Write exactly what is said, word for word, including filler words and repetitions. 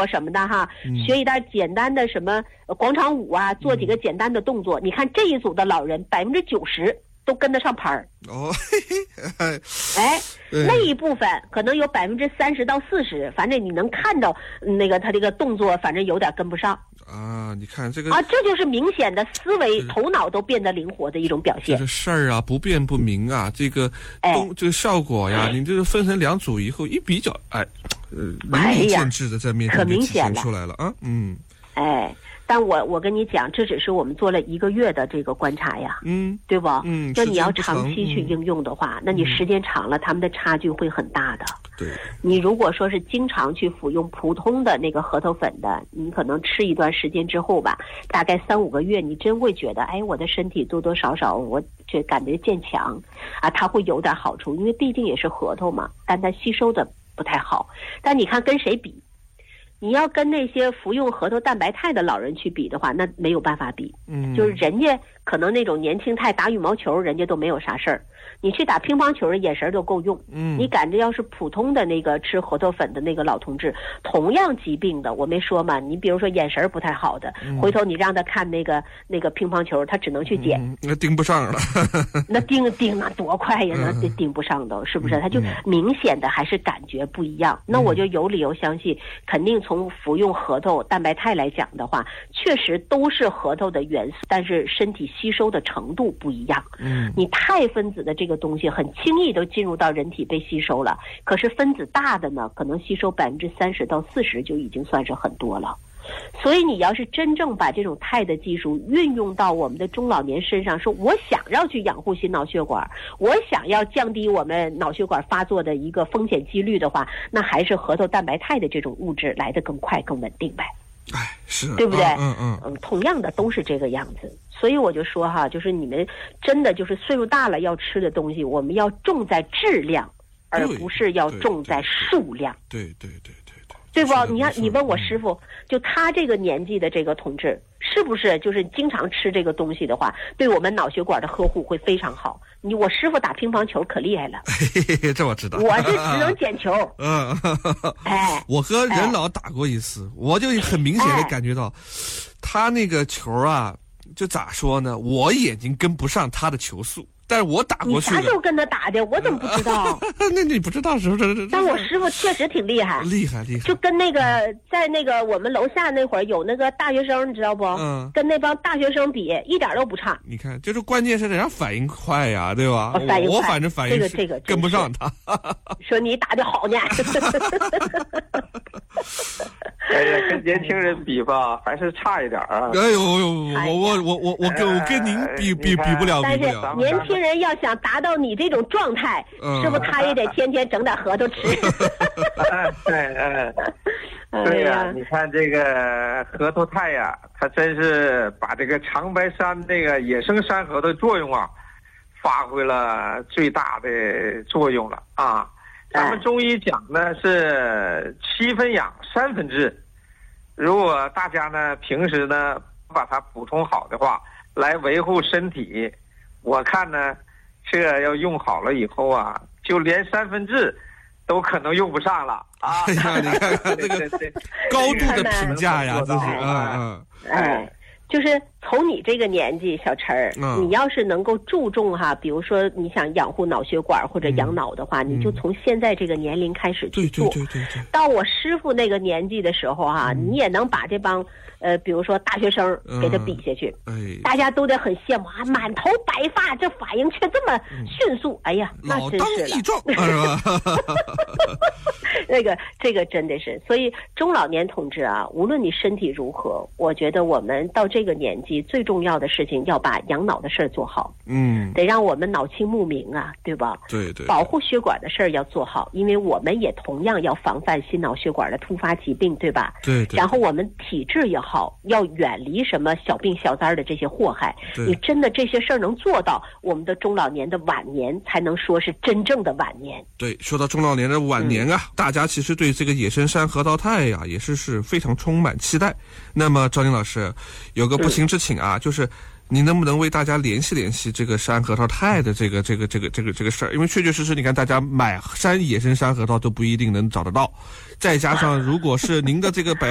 作什么的哈，学一点简单的什么广场舞啊，做几个简单的动作。你看这一组的老人百分之九十都跟得上拍儿。 哦， 哎，那一部分可能有百分之三十到四十，反正你能看到那个他这个动作，反正有点跟不上。 啊，你看这个啊，这就是明显的思维、头脑都变得灵活的一种表现。 这事儿啊，不变不明啊，这个动、哎、这个效果呀，你这个分成两组以后一比较，哎，呃，淋漓尽致的在面前就体现出来了啊，嗯， 哎。但我我跟你讲，这只是我们做了一个月的这个观察呀， 嗯， 对不？ 嗯， 那你要长期去应用的话， 嗯、 那你时间长了，他们的差距会很大的。 对， 你如果说是经常去服用普通的那个核桃粉的，你可能吃一段时间之后吧，大概三五个月，你真会觉得，哎，我的身体多多少少我就感觉渐强，啊，它会有点好处，因为毕竟也是核桃嘛，但它吸收的不太好。但你看跟谁比？你要跟那些服用核桃蛋白肽的老人去比的话，那没有办法比。 嗯， 就是人家可能那种年轻态打羽毛球，人家都没有啥事儿。你去打乒乓球的眼神都够用。 嗯， 你赶着要是普通的那个吃核桃粉的那个老同志，同样疾病的，我没说嘛。你比如说眼神不太好的， 嗯、 回头你让他看那个那个乒乓球，他只能去捡， 嗯、那盯不上了。 那盯盯那多快呀，那盯不上都是不是？他就明显的还是感觉不一样。那我就有理由相信，肯定从服用核桃蛋白肽来讲的话，确实都是核桃的元素，但是身体吸收的程度不一样。 嗯， 你肽分子的这个东西很轻易都进入到人体被吸收了，可是分子大的呢，可能吸收百分之三十到四十就已经算是很多了。所以你要是真正把这种肽的技术运用到我们的中老年身上，说我想要去养护心脑血管，我想要降低我们脑血管发作的一个风险几率的话，那还是核桃蛋白肽的这种物质来得更快更稳定呗。 哎，是， 对不对？ 嗯嗯嗯，同样的都是这个样子。所以我就说哈，就是你们真的就是岁数大了要吃的东西，我们要重在质量，而不是要重在数量。 对对对对对， 对不？你看，你问我师傅，就他这个年纪的这个同志，是不是就是经常吃这个东西的话，对我们脑血管的呵护会非常好？你我师傅打乒乓球可厉害了， 这我知道。 我是只能捡球。 嗯， 哎， 我和任老打过一次，我就很明显的感觉到，他那个球啊，就咋说呢？我眼睛跟不上他的球速。但是我打过去你啥时候跟他打的？我怎么不知道？ 那你不知道是不是？ 但我师傅确实挺厉害， 厉害厉害。 就跟那个在那个我们楼下那会儿有那个大学生，你知道不？ 嗯。 跟那帮大学生比，一点都不差。 你看，就是关键是人家反应快呀，对吧？ 哦、反应快， 我反正反应这个这个跟不上他。 说你打的好呢。 哎呀，跟年轻人比吧，还是差一点啊。 哎呦呦，我我我我我跟我跟您比比比不了，比不了。 但是年轻人要想达到你这种状态，是不是他也得天天整点核桃吃？ 对，嗯，对呀，你看这个核桃肽呀，它真是把这个长白山这个野生山核的作用啊，发挥了最大的作用了啊。咱们中医讲呢是七分养三分治，如果大家呢平时呢把它补充好的话，来维护身体，我看呢这要用好了以后啊，就连三分治都可能用不上了啊！ 哎呀，你看看这个高度的评价呀，这是嗯嗯哎。就是从你这个年纪，小陈儿， 嗯、 你要是能够注重哈，比如说你想养护脑血管或者养脑的话， 嗯、 你就从现在这个年龄开始去做。 对对对对对。 到我师傅那个年纪的时候哈，嗯、你也能把这帮呃，比如说大学生给他比下去， 嗯、哎， 大家都得很羡慕啊，满头白发，这反应却这么迅速，嗯、哎呀，那真是了。 老当益壮，是吧？ 那个这个真的是，所以中老年同志啊，无论你身体如何，我觉得我们到这个年纪最重要的事情要把养脑的事儿做好， 嗯， 得让我们脑清目明啊，对吧？ 对对， 保护血管的事儿要做好，因为我们也同样要防范心脑血管的突发疾病，对吧？ 对对。 然后我们体质也好，要远离什么小病小灾的这些祸害。你真的这些事儿能做到，我们的中老年的晚年才能说是真正的晚年。 对，说到中老年的晚年啊，嗯、大家其实对这个野生山核桃肽呀、啊，也是是非常充满期待。那么赵宁老师有个不情之请啊，嗯、就是你能不能为大家联系联系这个山核桃肽的这个这个这个这个这个事儿？因为确确实实，你看大家买山野生山核桃都不一定能找得到，再加上如果是您的这个百